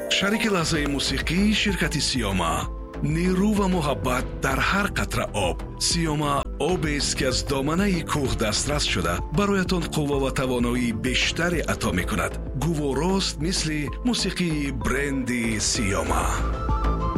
شریک لحظه موسیقی شرکت سیاما. نیرو و محبت در هر قطره آب. سیاما آبی است که از دامنه کوه دسترس شده برایتان قوه و توانایی بیشتری عطا می کند. گوارست مثل موسیقی برندی سیاما.